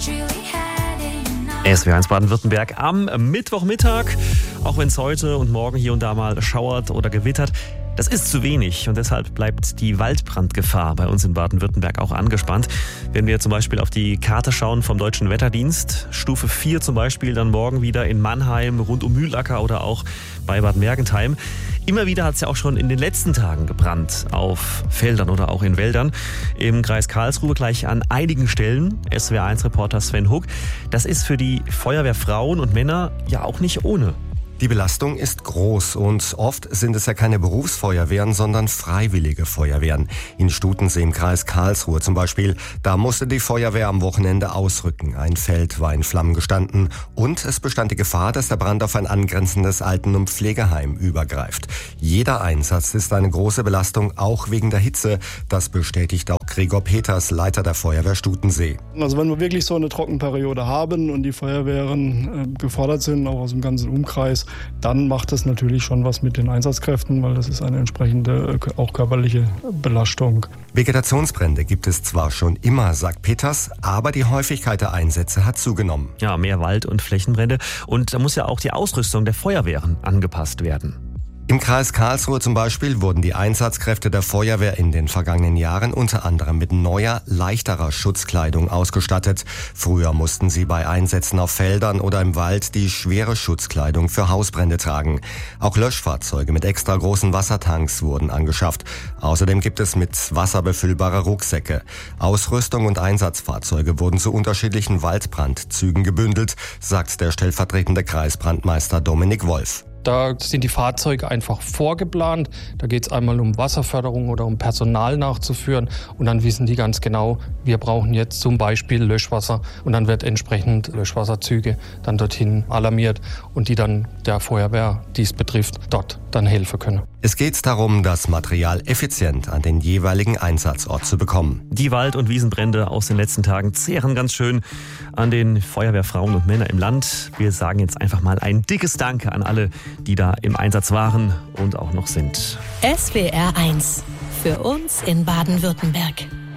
SWR1 Baden-Württemberg am Mittwochmittag. Auch wenn es heute und morgen hier und da mal schauert oder gewittert, das ist zu wenig und deshalb bleibt die Waldbrandgefahr bei uns in Baden-Württemberg auch angespannt. Wenn wir zum Beispiel auf die Karte schauen vom Deutschen Wetterdienst, Stufe 4 zum Beispiel, dann morgen wieder in Mannheim, rund um Mühlacker oder auch bei Bad Mergentheim. Immer wieder hat es ja auch schon in den letzten Tagen gebrannt auf Feldern oder auch in Wäldern. Im Kreis Karlsruhe gleich an einigen Stellen. SWR1-Reporter Sven Huck. Das ist für die Feuerwehrfrauen und Männer ja auch nicht ohne. Die Belastung ist groß und oft sind es ja keine Berufsfeuerwehren, sondern freiwillige Feuerwehren. In Stutensee im Kreis Karlsruhe zum Beispiel, da musste die Feuerwehr am Wochenende ausrücken. Ein Feld war in Flammen gestanden und es bestand die Gefahr, dass der Brand auf ein angrenzendes Alten- und Pflegeheim übergreift. Jeder Einsatz ist eine große Belastung, auch wegen der Hitze. Das bestätigt auch Gregor Peters, Leiter der Feuerwehr Stutensee. Also wenn wir wirklich so eine Trockenperiode haben und die Feuerwehren gefordert sind, auch aus dem ganzen Umkreis, dann macht das natürlich schon was mit den Einsatzkräften, weil das ist eine entsprechende, auch körperliche Belastung. Vegetationsbrände gibt es zwar schon immer, sagt Peters, aber die Häufigkeit der Einsätze hat zugenommen. Ja, mehr Wald- und Flächenbrände und da muss ja auch die Ausrüstung der Feuerwehren angepasst werden. Im Kreis Karlsruhe zum Beispiel wurden die Einsatzkräfte der Feuerwehr in den vergangenen Jahren unter anderem mit neuer, leichterer Schutzkleidung ausgestattet. Früher mussten sie bei Einsätzen auf Feldern oder im Wald die schwere Schutzkleidung für Hausbrände tragen. Auch Löschfahrzeuge mit extra großen Wassertanks wurden angeschafft. Außerdem gibt es mit Wasser befüllbare Rucksäcke. Ausrüstung und Einsatzfahrzeuge wurden zu unterschiedlichen Waldbrandzügen gebündelt, sagt der stellvertretende Kreisbrandmeister Dominik Wolf. Da sind die Fahrzeuge einfach vorgeplant. Da geht es einmal um Wasserförderung oder um Personal nachzuführen. Und dann wissen die ganz genau, wir brauchen jetzt zum Beispiel Löschwasser. Und dann wird entsprechend Löschwasserzüge dann dorthin alarmiert und die dann der Feuerwehr, die es betrifft, dort dann helfen können. Es geht darum, das Material effizient an den jeweiligen Einsatzort zu bekommen. Die Wald- und Wiesenbrände aus den letzten Tagen zehren ganz schön an den Feuerwehrfrauen und Männern im Land. Wir sagen jetzt einfach mal ein dickes Danke an alle, die da im Einsatz waren und auch noch sind. SWR1 für uns in Baden-Württemberg.